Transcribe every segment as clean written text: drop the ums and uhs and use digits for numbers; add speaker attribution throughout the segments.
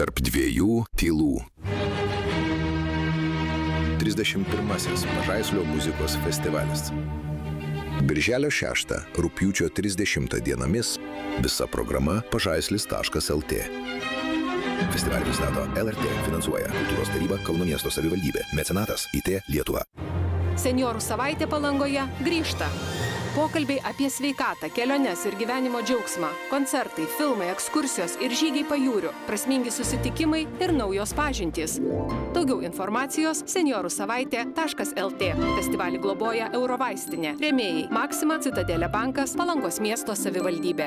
Speaker 1: Tarp dviejų tylų. 31. Pažaislio muzikos festivalis. Birželio 6, rugpjūčio 30 dienomis visa programa pažaislis.lt. Festivalį pristato LRT, finansuoja Kultūros taryba, Kauno miesto savivaldybė, mecenatas IT Lietuva.
Speaker 2: Senjorų savaitė Palangoje grįžta. Pokalbiai apie sveikatą, keliones ir gyvenimo džiaugsmą, koncertai, filmai, ekskursijos ir žygiai pajūriu, prasmingi susitikimai ir naujos pažintys. Daugiau informacijos senjorusavaitė.lt. Festivalį globoja Eurovaistinė. Rėmėjai Maxima, Citadelė bankas, Palangos miesto savivaldybė.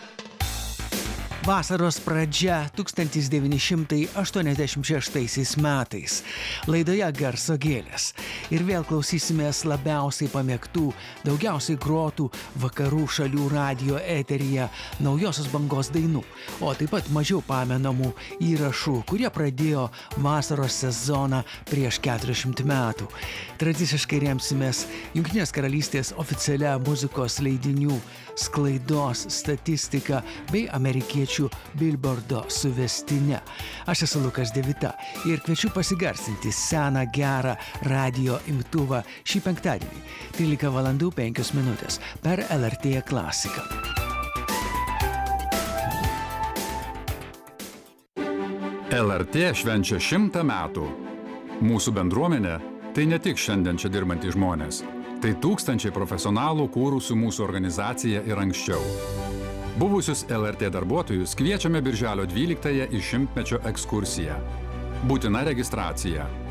Speaker 3: Vasaros pradžia 1986 metais. Laidoje Garso gėlės. Ir vėl klausysimės labiausiai pamėgtų, daugiausiai grotų vakarų šalių radio eteryje naujosios bangos dainų, o taip pat mažiau pamenamų įrašų, kurie pradėjo vasaros sezoną prieš 40 metų. Tradiciškai remsimės Jungtinės karalystės oficialia muzikos leidinių sklaidos statistika bei amerikiečių Billboardo suvestine. Aš esu Lukas Devita ir kviečiu pasigarsinti seną gerą radio imtuvą šį penktadienį 13:05 per LRT klasiką.
Speaker 4: LRT švenčia 100 metų. Mūsų bendruomenė tai ne tik šiandien čia dirbantys žmonės, tai tūkstančiai profesionalų kūrusių mūsų organizaciją ir anksčiau. Buvusius LRT darbuotojus kviečiame birželio 12 į 100-mečio ekskursiją. Būtina registracija.